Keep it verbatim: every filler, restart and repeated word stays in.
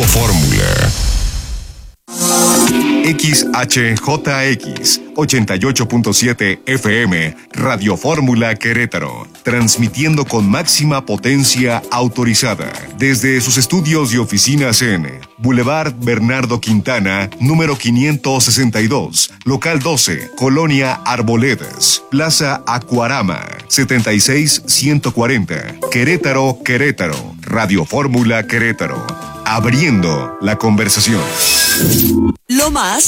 Fórmula. X H J X ochenta y ocho punto siete F M, Radio Fórmula Querétaro, transmitiendo con máxima potencia autorizada desde sus estudios y oficinas en Boulevard Bernardo Quintana, número quinientos sesenta y dos, local doce, Colonia Arboledas, Plaza Acuarama, setenta y seis ciento cuarenta, Querétaro, Querétaro, Radio Fórmula Querétaro, abriendo la conversación. Lo más